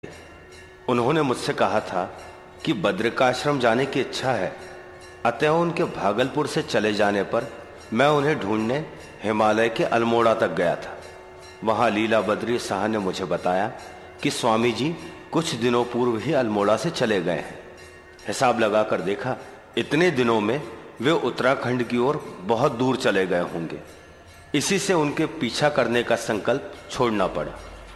उन्होंने मुझसे कहा था कि बद्रिकाश्रम जाने की इच्छा है, अतः उनके भागलपुर से चले जाने पर मैं उन्हें ढूंढने हिमालय के अल्मोड़ा तक गया था। वहां लीला बद्री शाह ने मुझे बताया कि स्वामी जी कुछ दिनों पूर्व ही अल्मोड़ा से चले गए हैं। हिसाब लगाकर देखा, इतने दिनों में वे उत्तराखंड की ओर बहुत दूर चले गए होंगे। इसी से उनके पीछा करने का संकल्प छोड़ना पड़ा।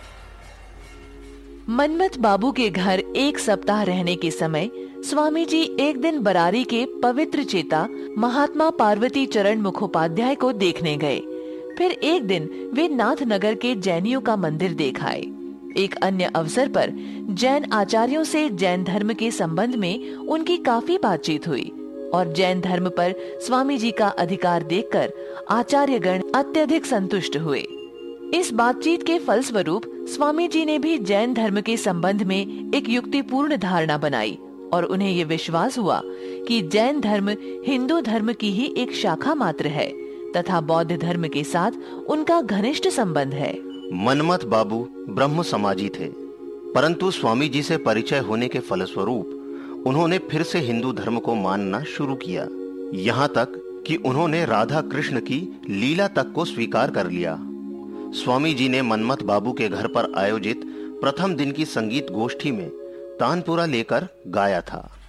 मनमथ बाबू के घर एक सप्ताह रहने के समय स्वामी जी एक दिन बरारी के पवित्र चेता महात्मा पार्वती चरण मुखोपाध्याय को देखने गए। फिर एक दिन वे नाथनगर के जैनियों का मंदिर देख आए। एक अन्य अवसर पर जैन आचार्यों से जैन धर्म के संबंध में उनकी काफी बातचीत हुई और जैन धर्म पर स्वामी जी का अधिकार देखकर आचार्यगण अत्यधिक संतुष्ट हुए। इस बातचीत के फलस्वरूप स्वामी जी ने भी जैन धर्म के संबंध में एक युक्तिपूर्ण धारणा बनाई और उन्हें ये विश्वास हुआ कि जैन धर्म हिंदू धर्म की ही एक शाखा मात्र है तथा बौद्ध धर्म के साथ उनका घनिष्ठ संबंध है। मनमथ बाबू ब्रह्म समाजी थे, परंतु स्वामी जी से परिचय होने के फलस्वरूप उन्होंने फिर से हिंदू धर्म को मानना शुरू किया। यहाँ तक कि उन्होंने राधा कृष्ण की लीला तक को स्वीकार कर लिया। स्वामी जी ने मनमथ बाबू के घर पर आयोजित प्रथम दिन की संगीत गोष्ठी में तानपुरा लेकर गाया था।